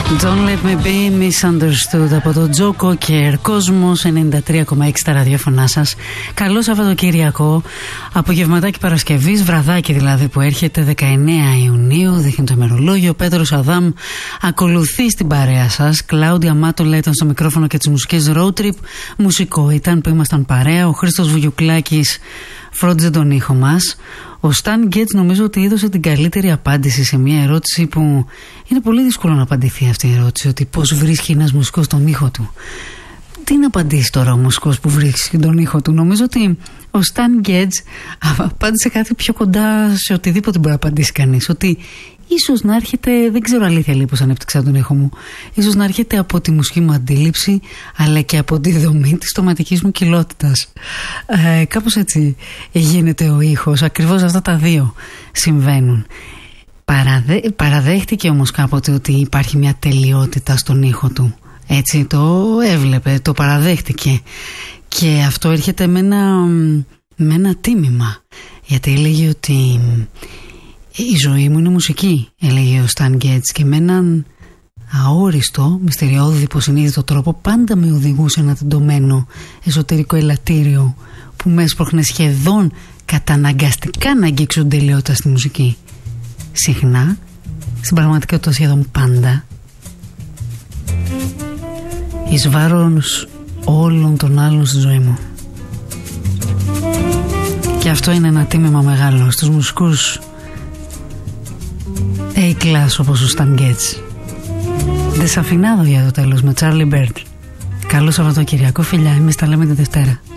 Don't let me be misunderstood από τον Τζο Κόκερ. Κόσμος 93,6 στα ραδιόφωνά σας. Καλό Σαββατοκύριακο. Απογευματάκι Παρασκευής, βραδάκι δηλαδή που έρχεται, 19 Ιουνίου. Δείχνει το ημερολόγιο. Πέτρος Αδάμ ακολουθεί στην παρέα σας. Κλάουντια Μάτολα ήταν στο μικρόφωνο και τις μουσικές Road Trip. Μουσικό ήταν που ήμασταν παρέα. Ο Χρήστος Βουγιουκλάκης φρόντιζε τον ήχο μας. Ο Stan Getz νομίζω ότι έδωσε την καλύτερη απάντηση σε μια ερώτηση που είναι πολύ δύσκολο να απαντηθεί αυτή η ερώτηση, ότι πώς βρίσκει ένας μουσικός τον ήχο του. Τι να απαντήσει τώρα ο μουσικός που βρίσκει τον ήχο του? Νομίζω ότι ο Stan Getz απάντησε κάτι πιο κοντά σε οτιδήποτε μπορεί να απαντήσει κανείς, ότι ίσως να έρχεται, δεν ξέρω αλήθεια λέει πως ανέπτυξα τον ήχο μου, ίσως να έρχεται από τη μουσική μου αντίληψη αλλά και από τη δομή της στοματικής μου κοιλότητας. Κάπως έτσι γίνεται ο ήχος, ακριβώς αυτά τα δύο συμβαίνουν. Παραδέχτηκε όμως κάποτε ότι υπάρχει μια τελειότητα στον ήχο του, έτσι το έβλεπε, το παραδέχτηκε, και αυτό έρχεται με ένα τίμημα, γιατί έλεγε ότι η ζωή μου είναι μουσική, έλεγε ο Stan Getz, και με έναν αόριστο, μυστηριώδη, υποσυνείδητο τρόπο πάντα με οδηγούσε ένα τεντωμένο εσωτερικό ελαττήριο που με έσπροχνε σχεδόν καταναγκαστικά να αγγίξω την τελειότητα στη μουσική. Συχνά, στην πραγματικότητα σχεδόν πάντα, εις βάρος όλων των άλλων στη ζωή μου. Και αυτό είναι ένα τίμημα μεγάλο στους μουσικούς A-class όπως ο Stan Getz. Δεσαφινάδο για το τέλος με Charlie Bird. Καλό Σαββατοκυριακό, φιλιά, εμείς τα λέμε τη Δευτέρα.